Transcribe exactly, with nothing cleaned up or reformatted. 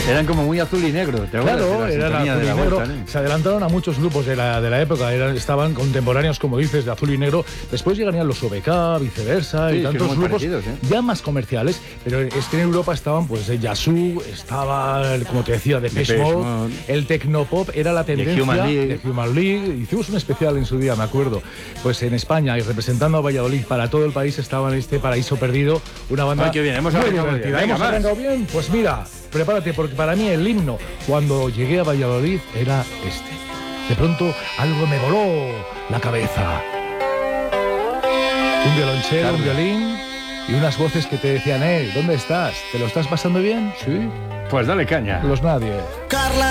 Eran como muy azul y negro, ¿te acuerdas? Claro, de la eran sintonía azul de y la negro. vuelta, ¿no? Se adelantaron a muchos grupos de la, de la época, eran, estaban contemporáneos, como dices, de azul y negro. Después llegarían los O B K, viceversa, Sí, y es que tantos son muy grupos parecidos, ¿eh? ya más comerciales. Pero es que en Europa estaban, pues, el Yazoo, estaba, el- como te decía, Depeche Depeche Mode, Mode. el Tecnopop era la tendencia. Human League. de Human League. Hicimos un especial en su día, me acuerdo. Pues en España, y representando a Valladolid para todo el país, estaba en este Paraíso Perdido, una banda Ay, qué bien, hemos muy arrancado muy divertida. bien. Venga, ¿Hemos más. arrancado bien? Pues mira, prepárate, porque para mí el himno cuando llegué a Valladolid era este. De pronto algo me voló la cabeza. Un violonchelo, un violín y unas voces que te decían, eh, ¿dónde estás? ¿Te lo estás pasando bien? Sí. Pues dale caña. Los nadie. Carla